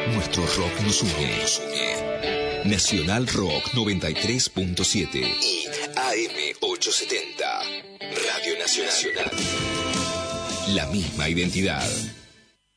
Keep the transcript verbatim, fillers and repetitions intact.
Nuestro rock nos une. Nacional Rock noventa y tres punto siete y A M ochocientos setenta. Radio Nacional. La misma identidad.